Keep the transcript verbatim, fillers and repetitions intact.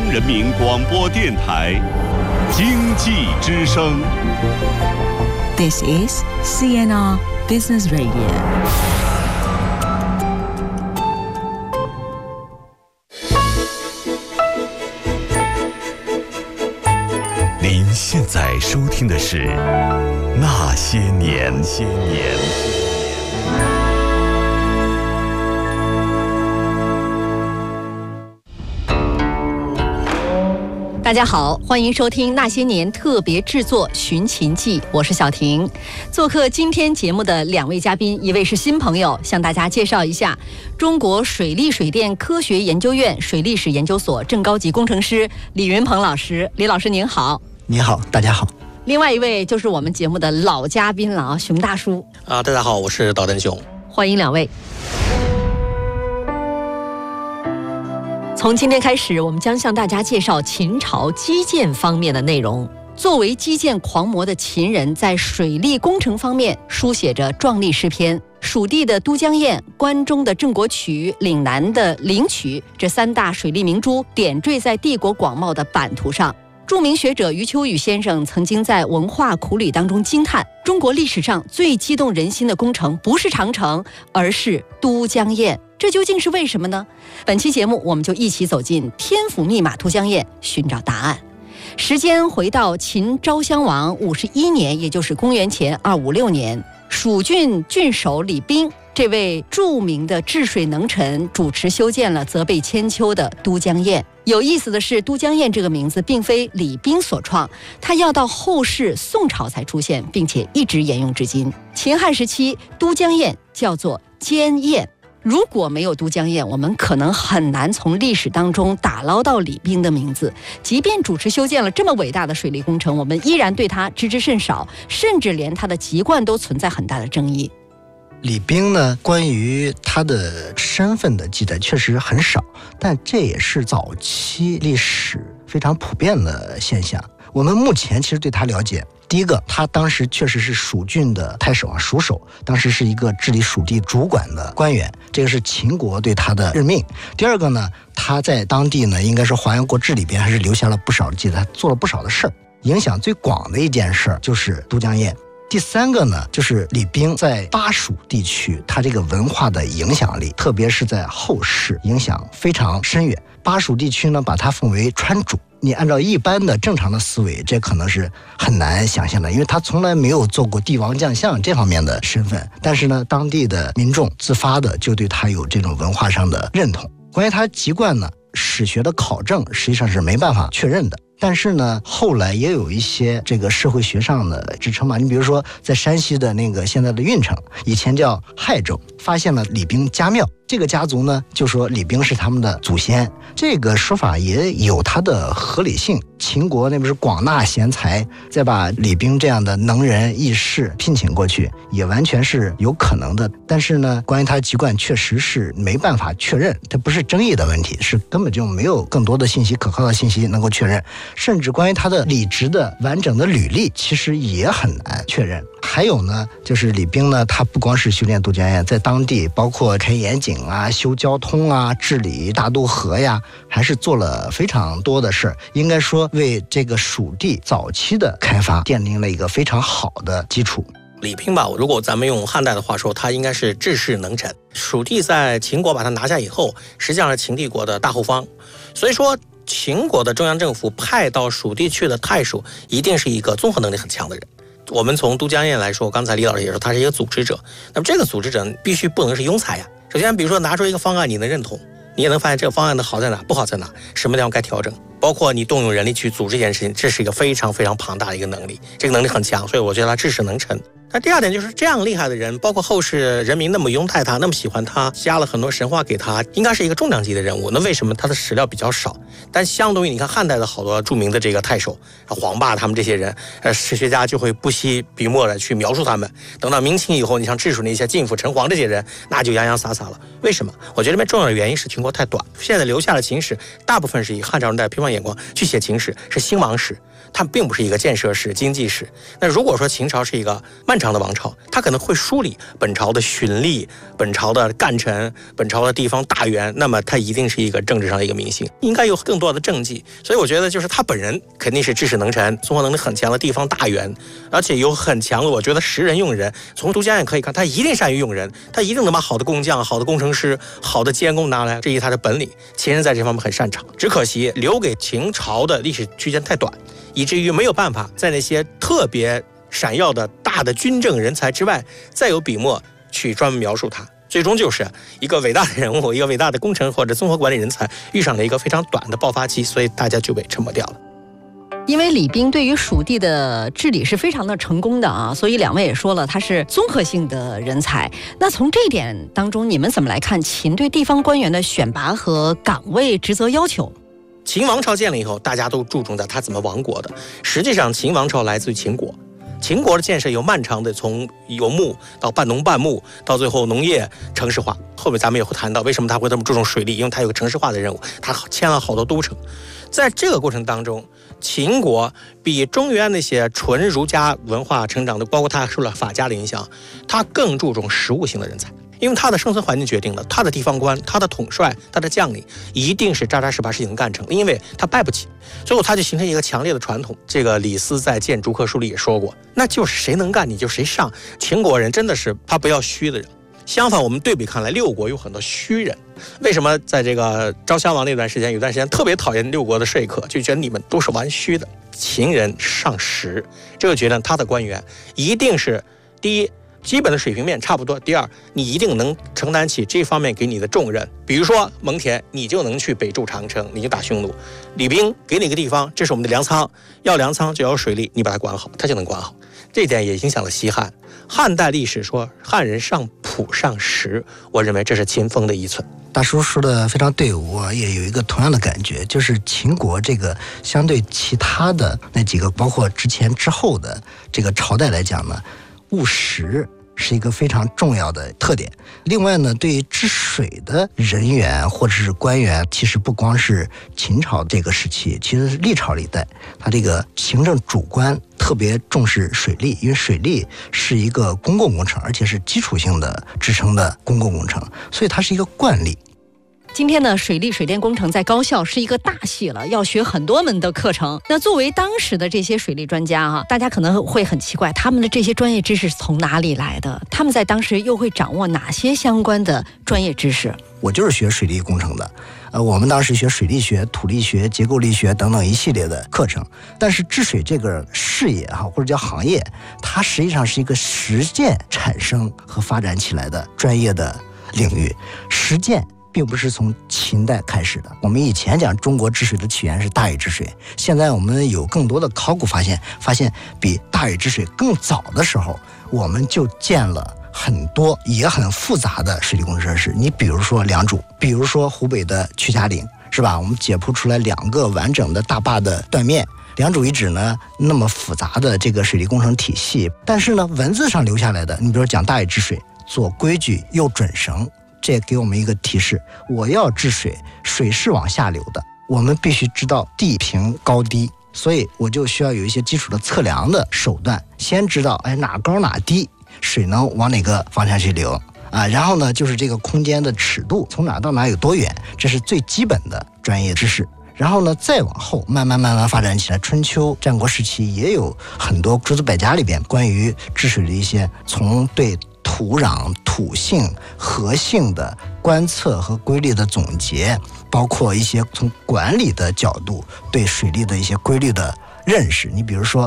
人民广播电台经济之声。 This is C N R Business Radio。 您现在收听的是《那些年》。些年。 大家好，欢迎收听《那些年》特别制作《寻秦记》，我是小婷。做客今天节目的两位嘉宾，一位是新朋友，向大家介绍一下中国水利水电科学研究院水利史研究所正高级工程师李云鹏老师。李老师您好。 你好，大家好。 另外一位就是我们节目的老嘉宾了啊，熊大叔啊，大家好，我是导弹熊。 欢迎两位。从今天开始，我们将向大家介绍秦朝基建方面的内容。作为基建狂魔的秦人，在水利工程方面书写着壮丽诗篇。蜀地的都江堰、关中的郑国渠、岭南的灵渠，这三大水利明珠点缀在帝国广袤的版图上。著名学者余秋雨先生曾经在《文化苦旅》当中惊叹，中国历史上最激动人心的工程不是长城，而是都江堰。这究竟是为什么呢？本期节目我们就一起走进天府密码都江堰，寻找答案。时间回到秦昭襄王五十一年，也就是公元前二五六年，蜀郡郡守李冰这位著名的治水能臣主持修建了泽北千秋的都江堰。有意思的是，都江堰这个名字并非李冰所创，它要到后世宋朝才出现，并且一直沿用至今。秦汉时期，都江堰叫做监堰。如果没有都江堰，我们可能很难从历史当中打捞到李冰的名字。即便主持修建了这么伟大的水利工程，我们依然对他知之甚少，甚至连他的籍贯都存在很大的争议。 李冰呢，关于他的身份的记载确实很少，但这也是早期历史非常普遍的现象。我们目前其实对他了解，第一个，他当时确实是蜀郡的太守啊，蜀守，当时是一个治理蜀地主管的官员，这个是秦国对他的任命。第二个呢，他在当地呢，应该说《华阳国志》里边还是留下了不少的记载，他做了不少的事儿。影响最广的一件事就是都江堰。第三个呢，就是李冰在巴蜀地区他这个文化的影响力，特别是在后世影响非常深远。巴蜀地区呢，把它奉为川主。你按照一般的正常的思维，这可能是很难想象的，因为他从来没有做过帝王将相这方面的身份。但是呢，当地的民众自发的就对他有这种文化上的认同。关于他籍贯呢，史学的考证实际上是没办法确认的。但是呢，后来也有一些这个社会学上的支撑嘛。你比如说，在山西的那个现在的运城，以前叫亥州，发现了李冰家庙。这个家族呢，就说李冰是他们的祖先，这个说法也有它的合理性。秦国那不是广纳贤才，再把李冰这样的能人异士聘请过去，也完全是有可能的。但是呢，关于他籍贯确实是没办法确认，这不是争议的问题，是根本就没有更多的信息、可靠的信息能够确认。甚至关于他的履职的完整的履历，其实也很难确认。还有呢，就是李冰呢，他不光是修炼都江堰，在当地包括开盐井啊、修交通啊、治理大渡河呀，还是做了非常多的事儿。应该说，为这个蜀地早期的开发奠定了一个非常好的基础。 李冰吧，如果咱们用汉代的话说，他应该是治世能臣。蜀地在秦国把它拿下以后，实际上是秦帝国的大后方，所以说秦国的中央政府派到蜀地去的太守，一定是一个综合能力很强的人。我们从都江堰来说，刚才李老师也说他是一个组织者，那么这个组织者必须不能是庸才呀。首先比如说拿出一个方案，你能认同，你也能发现这个方案的好在哪，不好在哪，什么地方该调整，包括你动用人力去组织一件事情，这是一个非常非常庞大的一个能力，这个能力很强，所以我觉得他治世能臣。那第二点就是这样厉害的人，包括后世人民那么拥戴他，那么喜欢他，加了很多神话给他，应该是一个重量级的人物。那为什么他的史料比较少？但相对于你看汉代的好多著名的这个太守、黄霸他们这些人，呃，史学家就会不惜笔墨的去描述他们。等到明清以后，你像治蜀那些晋府、陈黄这些人，那就洋洋洒洒了。为什么？我觉得这边重要的原因是秦国太短，现在留下的秦史大部分是以汉朝人带批判眼光去写秦史，是兴亡史。它并不是一个建设史、经济史。那如果说秦朝是一个漫长常的王朝，他可能会梳理本朝的巡吏、本朝的干臣、本朝的地方大员，那么他一定是一个政治上的一个明星，应该有更多的政绩。所以我觉得就是他本人肯定是知识能臣，综合能力很强的地方大员，而且有很强的我觉得识人用人。从都江堰可以看，他一定善于用人，他一定能把好的工匠、好的工程师、好的监工拿来，这是他的本领。秦人在这方面很擅长，只可惜留给秦朝的历史区间太短，以至于没有办法在那些特别闪耀的大的军政人才之外，再有笔墨去专门描述他。最终就是一个伟大的人物，一个伟大的工程或者综合管理人才遇上了一个非常短的爆发期，所以大家就被沉没掉了。 因为李冰对于蜀地的治理是非常的成功的啊，所以两位也说了他是综合性的人才。那从这一点当中，你们怎么来看秦对地方官员的选拔和岗位职责要求？ 秦王朝建立以后，大家都注重在他怎么亡国的。实际上秦王朝来自于秦国，秦国的建设有漫长的从游牧到半农半牧，到最后农业城市化。后面咱们也会谈到为什么他会这么注重水利，因为他有个城市化的任务，他签了好多都城。在这个过程当中，秦国比中原那些纯儒家文化成长的，包括他受了法家的影响，他更注重实务型的人才。因为他的生存环境决定了他的地方官、他的统帅、他的将领一定是扎扎实把事情干成，因为他败不起。最后他就形成一个强烈的传统。这个李斯在《谏逐客书》里也说过，那就是谁能干你就谁上。秦国人真的是他不要虚的人。相反，我们对比看来，六国有很多虚人。为什么在这个昭襄王那段时间，有段时间特别讨厌六国的说客，就觉得你们都是玩虚的。秦人上实，这个觉得他的官员一定是第一，基本的水平面差不多，第二，你一定能承担起这方面给你的重任。比如说蒙恬，你就能去北筑长城，你就打匈奴。李冰给你个地方，这是我们的粮仓，要粮仓就要水利，你把它管好，他就能管好。这点也影响了西汉。汉代历史说汉人上朴上实，我认为这是秦风的遗存。 大叔说的非常对，我也有一个同样的感觉，就是秦国这个相对其他的那几个，包括之前之后的这个朝代来讲呢，务实是一个非常重要的特点。另外呢，对于治水的人员或者是官员，其实不光是秦朝这个时期，其实是历朝历代，他这个行政主官特别重视水利，因为水利是一个公共工程，而且是基础性的支撑的公共工程，所以它是一个惯例。 今天呢，水利水电工程在高校是一个大系了，要学很多门的课程。那作为当时的这些水利专家啊，大家可能会很奇怪，他们的这些专业知识从哪里来的？他们在当时又会掌握哪些相关的专业知识？ 我就是学水利工程的，呃，我们当时学水利学、土力学、结构力学等等一系列的课程。但是治水这个事业哈，或者叫行业，它实际上是一个实践产生和发展起来的专业的领域。实践并不是从秦代开始的。我们以前讲中国治水的起源是大禹治水，现在我们有更多的考古发现，发现比大禹治水更早的时候，我们就建了很多也很复杂的水利工程设施。你比如说良渚，比如说湖北的曲家岭，是吧？我们解剖出来两个完整的大坝的断面。良渚遗址呢，那么复杂的这个水利工程体系，但是呢，文字上留下来的，你比如讲大禹治水，左规矩右准绳，这给我们一个提示，我要治水，水是往下流的，我们必须知道地平高低，所以我就需要有一些基础的测量的手段，先知道哎哪高哪低，水能往哪个方向去流啊，然后呢就是这个空间的尺度从哪到哪有多远，这是最基本的专业知识。然后呢再往后慢慢慢慢发展起来，春秋战国时期也有很多诸子百家里边关于治水的一些从对土壤、土性、河性的观测和规律的总结，包括一些从管理的角度对水利的一些规律的认识。你比如说